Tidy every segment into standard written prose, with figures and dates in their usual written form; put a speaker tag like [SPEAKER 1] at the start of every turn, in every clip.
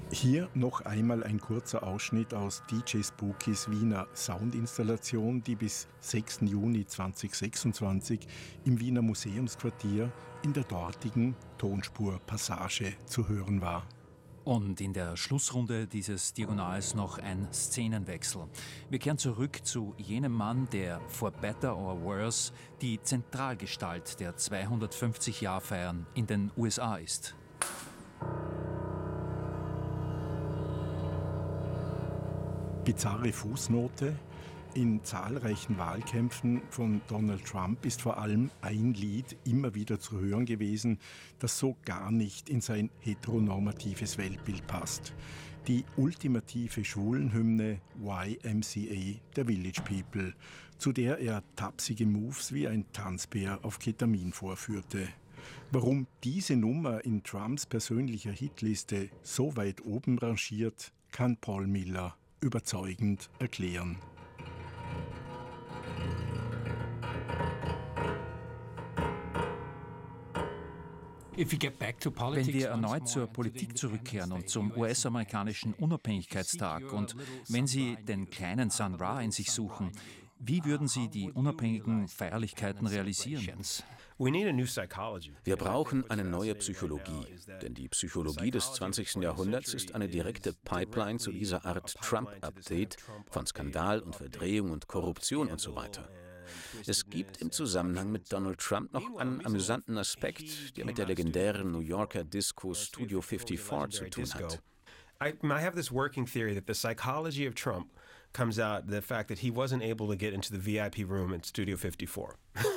[SPEAKER 1] Hier noch einmal ein kurzer Ausschnitt aus DJ Spookys Wiener Soundinstallation, die bis 6. Juni 2026 im Wiener Museumsquartier in der dortigen Tonspurpassage zu hören war.
[SPEAKER 2] Und in der Schlussrunde dieses Diagonals noch ein Szenenwechsel. Wir kehren zurück zu jenem Mann, der for better or worse die Zentralgestalt der 250-Jahr-Feiern in den USA ist.
[SPEAKER 1] Bizarre Fußnote: In zahlreichen Wahlkämpfen von Donald Trump ist vor allem ein Lied immer wieder zu hören gewesen, das so gar nicht in sein heteronormatives Weltbild passt. Die ultimative Schwulenhymne YMCA der Village People, zu der er tapsige Moves wie ein Tanzbär auf Ketamin vorführte. Warum diese Nummer in Trumps persönlicher Hitliste so weit oben rangiert, kann Paul Miller überzeugend erklären.
[SPEAKER 2] Wenn wir erneut zur Politik zurückkehren und zum US-amerikanischen Unabhängigkeitstag und wenn Sie den kleinen Sun Ra in sich suchen, wie würden Sie die unabhängigen Feierlichkeiten realisieren?
[SPEAKER 3] Wir brauchen eine neue Psychologie, denn die Psychologie des 20. Jahrhunderts ist eine direkte Pipeline zu dieser Art Trump-Update von Skandal und Verdrehung und Korruption und so weiter. Es gibt im Zusammenhang mit Donald Trump noch einen amüsanten Aspekt, der mit der legendären New Yorker Disco Studio 54 zu tun hat.
[SPEAKER 4] I have this working theory that the psychology of Trump comes out the fact that he wasn't able to get into the VIP room at Studio 54.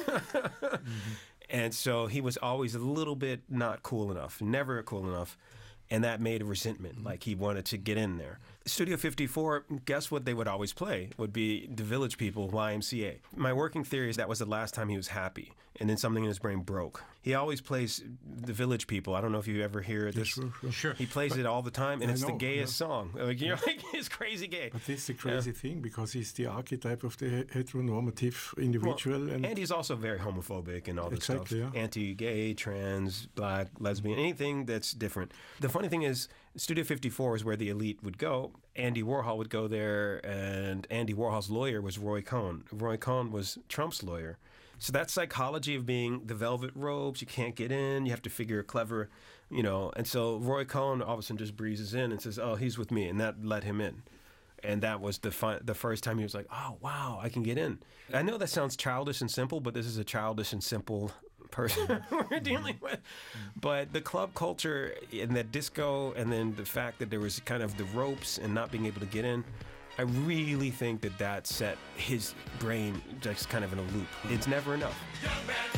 [SPEAKER 4] And so he was always a little bit not cool enough, never cool enough. And that made a resentment, like he wanted to get in there. Studio 54, guess what they would always play? Would be the Village People, YMCA. My working theory is that was the last time he was happy, and then something in his brain broke. He always plays the Village People. I don't know if you ever hear this.
[SPEAKER 1] Sure.
[SPEAKER 4] He plays it all the time, and it's the gayest song. Like, you're like, it's crazy gay.
[SPEAKER 1] But this is the crazy thing, because he's the archetype of the heteronormative individual.
[SPEAKER 4] Well, and he's also very homophobic and all this stuff.
[SPEAKER 1] Yeah.
[SPEAKER 4] Anti-gay, trans, black, lesbian, anything that's different. The funny thing is, Studio 54 is where the elite would go. Andy Warhol would go there, and Andy Warhol's lawyer was Roy Cohn. Roy Cohn was Trump's lawyer. So that psychology of being the velvet robes, you can't get in, you have to figure clever, and so Roy Cohn all of a sudden just breezes in and says, oh, he's with me, and that let him in. And that was the first time he was like, oh, wow, I can get in. I know that sounds childish and simple, but this is a childish and simple person we're dealing with. But the club culture and the disco, and then the fact that there was kind of the ropes and not being able to get in, I really think that set his brain just kind of in a loop. It's never enough.